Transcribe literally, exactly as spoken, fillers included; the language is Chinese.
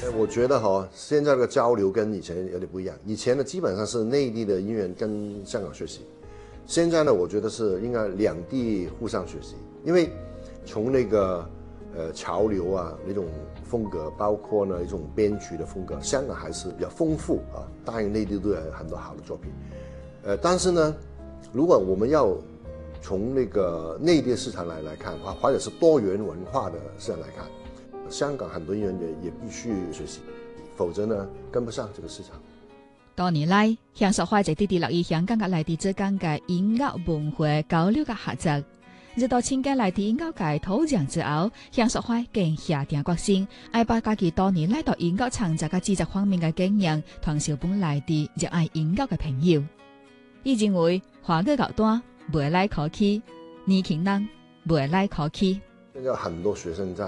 我觉得哈，现在这个交流跟以前有点不一样。以前呢，基本上是内地的音乐人跟香港学习，现在呢，我觉得是应该两地互相学习。因为从那个呃潮流啊那种风格，包括呢一种编曲的风格，香港还是比较丰富啊。当然内地都有很多好的作品，呃，但是呢，如果我们要从那个内地市场来来看啊，或者是多元文化的市场来看。香港很多音乐人也必须学习，否则呢跟不上这个市场。 多年來，香塑會就直直落於香港嘅內地之間嘅音樂文化交流嘅合作。直到前屆內地音樂界土壤之後，香塑會更下定決心，要把自己多年來到音樂創作嘅製作方面嘅經驗，傳授俾內地熱愛音樂嘅朋友。伊認為華語樂壇未來可期，年輕人未來可期。 現在很多學生在